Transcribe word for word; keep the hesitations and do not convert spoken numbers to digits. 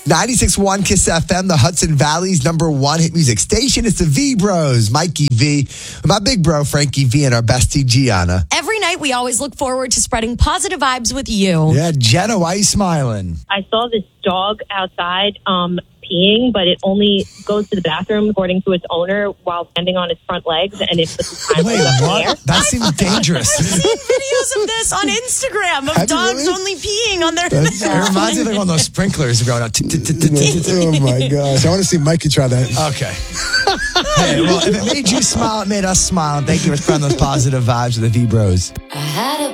ninety-six point one Kiss F M, the Hudson Valley's number one hit music station. It's the V Bros, Mikey V, my big bro, Frankie V, and our bestie, Gianna. Every night, we always look forward to spreading positive vibes with you. Yeah, Jenna, why are you smiling? I saw this dog outside um, peeing, but it only goes to the bathroom according to its owner while standing on its front legs, and it puts its Wait, eyes up in the what? air. That seems dangerous. I've seen videos of this on Instagram of Have you dogs really? only peeing on their It reminds me of like one of those sprinklers going out. Oh my gosh. I want to see Mikey try that. Okay. Hey, well, if it made you smile, it made us smile. And thank you for spreading those positive vibes with the V Bros. I had a